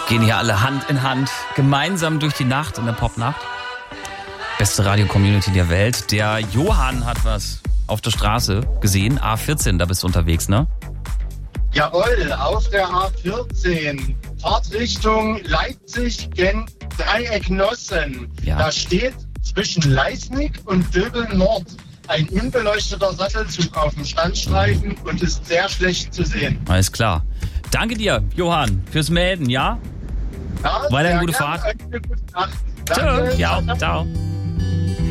Gehen hier alle Hand in Hand gemeinsam durch die Nacht in der Popnacht. Beste Radio-Community der Welt. Der Johann hat was auf der Straße gesehen. A14, da bist du unterwegs, ne? Jawohl, auf der A14. Fahrtrichtung Leipzig gen Dreieck-Nossen. Ja. Da steht zwischen Leisnig und Döbeln Nord ein unbeleuchteter Sattelzug auf dem Standstreifen und ist sehr schlecht zu sehen. Alles klar. Danke dir, Johann, fürs Melden, ja? Ja, Weiter eine sehr gute gerne. Fahrt. Eine gute Nacht. Tschö. Danke. Ja, ciao.